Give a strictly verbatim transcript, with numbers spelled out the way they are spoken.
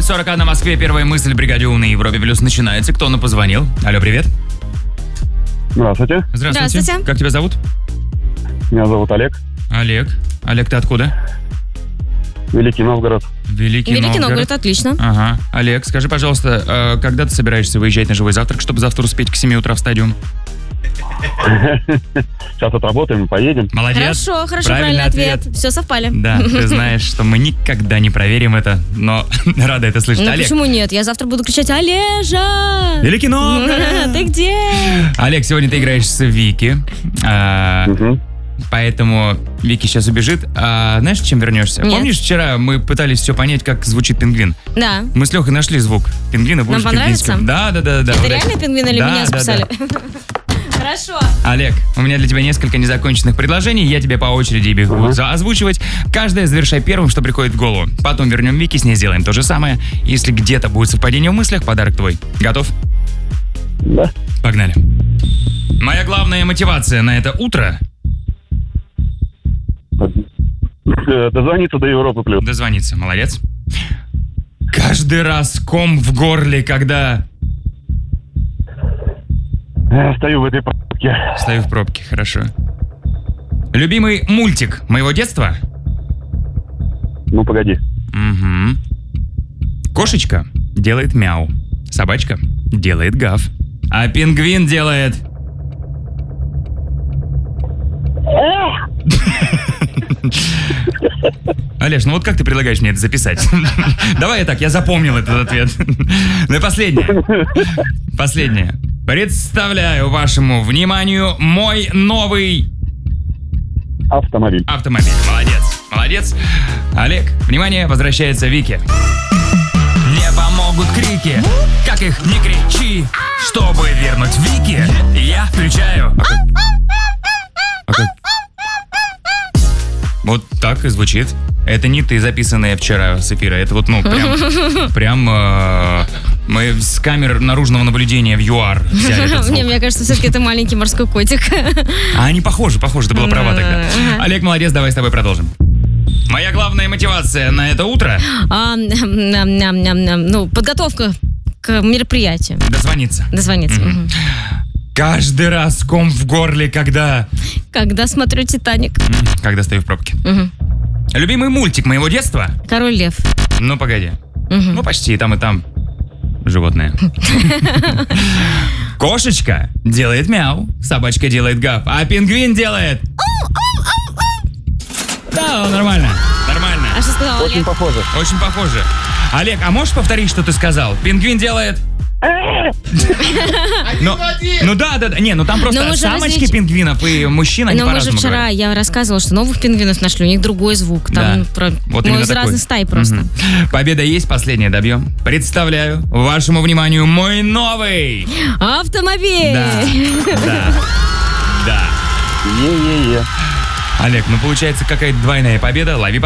сорок один на Москве. Первая мысль в бригаде У на Европе Плюс начинается. Кто нам позвонил? Алло, привет. Здравствуйте. Здравствуйте. Здравствуйте. Как тебя зовут? Меня зовут Олег. Олег. Олег, ты откуда? Великий Новгород. Великий, Великий Новгород. Новгород, отлично. Ага. Олег, скажи, пожалуйста, э, когда ты собираешься выезжать на живой завтрак, чтобы завтра успеть к семи утра в стадиум? Сейчас отработаем и поедем. Молодец. Хорошо, хорошо, Правильный правильный ответ. ответ. Все совпали. Да, ты знаешь, что мы никогда не проверим это, но рада это слышать. Ну Олег. почему нет? Я завтра буду кричать: Олежа! Великий Новгород! Ты где? Олег, сегодня ты играешь с Вики. А, Мгм. Поэтому Вики сейчас убежит. А знаешь, чем вернешься? Нет. Помнишь, вчера мы пытались все понять, как звучит пингвин? Да. Мы с Лехой нашли звук пингвина. Нам понравится? Да, да, да, да. Это вот реальный эти. пингвин или Да, меня да, да. списали? Хорошо. Олег, у меня для тебя несколько незаконченных предложений. Я тебе по очереди их буду Ага. озвучивать. Каждое завершай первым, что приходит в голову. Потом вернем Вики, с ней сделаем то же самое. Если где-то будет совпадение в мыслях, подарок твой. Готов? Да. Погнали. Моя главная мотивация на это утро Э, Дозвониться до Европы Плюс. — дозвониться. Молодец. Каждый раз ком в горле, когда Э, Стою в этой пробке. стою в пробке. Хорошо. Любимый мультик моего детства? Ну, погоди. Угу. Кошечка делает мяу. Собачка делает гав. А пингвин делает... Олеж, ну вот как ты предлагаешь мне это записать? Давай я так, я запомнил этот ответ. Ну и последнее. Последнее. Представляю вашему вниманию мой новый Автомобиль. автомобиль. Молодец, молодец. Олег, внимание, возвращается Вики. Не помогут крики, как их не кричи. Чтобы вернуть Вики, я включаю... А как? А как? Вот так и звучит. Это не ты, записанная вчера с эфира. Это вот, ну, прям... Прям... э, мы с камер наружного наблюдения в ЮАР взяли этот звук. Мне, мне кажется, все-таки это маленький морской котик. А они похожи, похожи, ты была права тогда. Ага. Олег, молодец, давай с тобой продолжим. Моя главная мотивация на это утро А, ням, ням, ням, ням. Ну, подготовка к мероприятию. — дозвониться. Дозвониться. Мгм. Мгм. Каждый раз ком в горле, когда... Когда смотрю «Титаник». М, Когда стою в пробке. Мгм. Любимый мультик моего детства? Король лев. Ну, погоди. Мгм. Ну, почти, и там, и там животное. Кошечка делает мяу, собачка делает гав, а пингвин делает... Да, нормально, нормально. А что сказал Очень Олег? похоже. Очень похоже. Олег, а можешь повторить, что ты сказал? Пингвин делает... Ну, ну да, да, да. Не, ну там просто Но мы же самочки различ- пингвинов и мужчин, они Но мы же по-разному вчера, говорят. я рассказывала, что новых пингвинов нашли, у них другой звук. Там Да. про... Вот ну, именно из такой. разных стай просто. Мгм. Победа есть, последняя добьем. Представляю вашему вниманию мой новый... Автомобиль! Да, да, да. Е-е-е. Олег, ну получается какая-то двойная победа. Лови